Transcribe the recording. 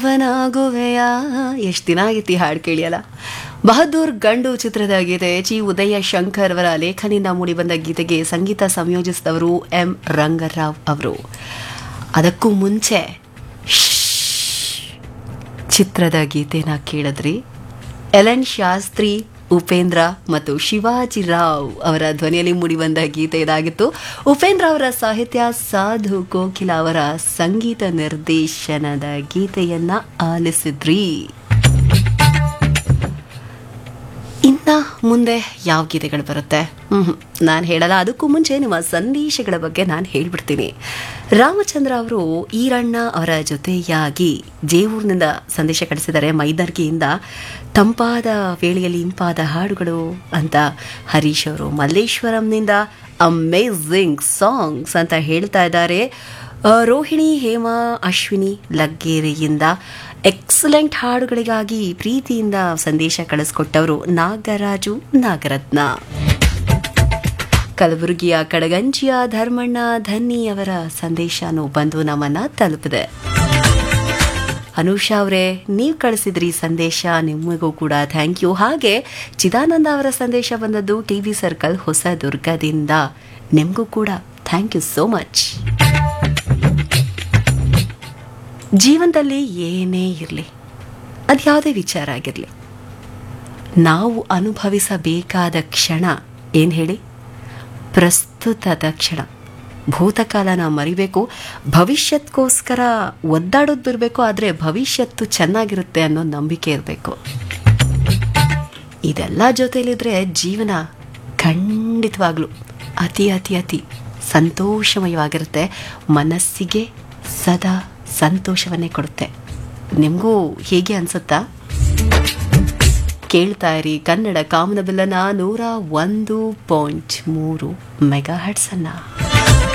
ವನಾಗುವೆಯ ಎಷ್ಟು ದಿನ ಆಗೈತಿ ಹಾಡು ಕೇಳಿಯಲ್ಲ. ಬಹದ್ದೂರ್ ಗಂಡು ಚಿತ್ರದ ಗೀತೆ ಚಿ ಉದಯ ಶಂಕರ್ ಅವರ ಲೇಖನಿಂದ ಮೂಡಿಬಂದ ಗೀತೆಗೆ ಸಂಗೀತ ಸಂಯೋಜಿಸಿದವರು ಎಂ ರಂಗರಾವ್ ಅವರು. ಅದಕ್ಕೂ ಮುಂಚೆ ಚಿತ್ರದ ಗೀತೆನ ಕೇಳಿದ್ರಿ. ಎಲ್.ಎನ್. ಶಾಸ್ತ್ರಿ, ಉಪೇಂದ್ರ ಮತ್ತು ಶಿವಾಜಿ ರಾವ್ ಅವರ ಧ್ವನಿಯಲ್ಲಿ ಮೂಡಿಬಂದ ಗೀತೆ ಇದಾಗಿತ್ತು. ಉಪೇಂದ್ರ ಅವರ ಸಾಹಿತ್ಯ, ಸಾಧು ಕೋಕಿಲ ಅವರ ಸಂಗೀತ ನಿರ್ದೇಶನದ ಗೀತೆಯನ್ನ ಆಲಿಸಿದ್ರಿ. ಇನ್ನ ಮುಂದೆ ಯಾವ ಗೀತೆಗಳು ಬರುತ್ತೆ ನಾನು ಹೇಳಲ್ಲ. ಅದಕ್ಕೂ ಮುಂಚೆ ನಿಮ್ಮ ಸಂದೇಶಗಳ ಬಗ್ಗೆ ನಾನು ಹೇಳ್ಬಿಡ್ತೀನಿ. ರಾಮಚಂದ್ರ ಅವರು ಈರಣ್ಣ ಅವರ ಜೊತೆಯಾಗಿ ಜೇವೂರಿನಿಂದ ಸಂದೇಶ ಕಳಿಸಿದ್ದಾರೆ. ಮೈದರ್ಗಿಯಿಂದ ತಂಪಾದ ವೇಳೆಯಲ್ಲಿ ಇಂಪಾದ ಹಾಡುಗಳು ಅಂತ ಹರೀಶ್ ಅವರು. ಮಲ್ಲೇಶ್ವರಂನಿಂದ ಅಮೇಝಿಂಗ್ ಸಾಂಗ್ಸ್ ಅಂತ ಹೇಳ್ತಾ ಇದ್ದಾರೆ. ರೋಹಿಣಿ, ಹೇಮಾ, ಅಶ್ವಿನಿ ಲಗ್ಗೇರಿಯಿಂದ ಎಕ್ಸಲೆಂಟ್ ಹಾಡುಗಳಿಗಾಗಿ ಪ್ರೀತಿಯಿಂದ ಸಂದೇಶ ಕಳಿಸ್ಕೊಟ್ಟವರು ನಾಗರಾಜು ನಾಗರತ್ನ. ಕಲಬುರಗಿಯ ಕಡಗಂಚಿಯ ಧರ್ಮಣ್ಣ ಧನ್ನಿ ಅವರ ಸಂದೇಶನೂ ಬಂದು ನಮ್ಮನ್ನ ತಲುಪಿದೆ. ಅನುಷಾ ಅವರೇ, ನೀವು ಕಳಿಸಿದ್ರಿ ಸಂದೇಶ, ನಿಮಗೂ ಕೂಡ ಥ್ಯಾಂಕ್ ಯು. ಹಾಗೆ ಚಿದಾನಂದ ಅವರ ಸಂದೇಶ ಬಂದದ್ದು ಟಿವಿ ಸರ್ಕಲ್ ಹೊಸದುರ್ಗದಿಂದ. ನಿಮಗೂ ಕೂಡ ಥ್ಯಾಂಕ್ ಯು ಸೋ ಮಚ್. ಜೀವನದಲ್ಲಿ ಏನೇ ಇರಲಿ, ಅದ್ಯಾವುದೇ ವಿಚಾರ ಆಗಿರಲಿ, ನಾವು ಅನುಭವಿಸಬೇಕಾದ ಕ್ಷಣ ಏನು ಹೇಳಿ? ಪ್ರಸ್ತುತದ ಕ್ಷಣ. ಭೂತಕಾಲನ ಮರಿಬೇಕು, ಭವಿಷ್ಯಕ್ಕೋಸ್ಕರ ಒದ್ದಾಡೋದು ಬಿರಬೇಕು. ಆದರೆ ಭವಿಷ್ಯತ್ತು ಚೆನ್ನಾಗಿರುತ್ತೆ ಅನ್ನೋ ನಂಬಿಕೆ ಇರಬೇಕು. ಇದೆಲ್ಲ ಜೊತೆಲಿದ್ರೆ ಜೀವನ ಖಂಡಿತವಾಗ್ಲೂ ಅತಿ ಅತಿ ಅತಿ ಸಂತೋಷಮಯವಾಗಿರುತ್ತೆ. ಮನಸ್ಸಿಗೆ ಸದಾ ಸಂತೋಷವನ್ನೇ ಕೊಡುತ್ತೆ. ನಿಮಗೂ ಹೇಗೆ ಅನ್ಸುತ್ತಾ? ಕೇಳ್ತಾ ಇರಿ ಕನ್ನಡ ಕಾಮನಬಿಲ್ಲನ 101.3 ಮೆಗಾ ಹರ್ಟ್ಸ್ ಅನ್ನ.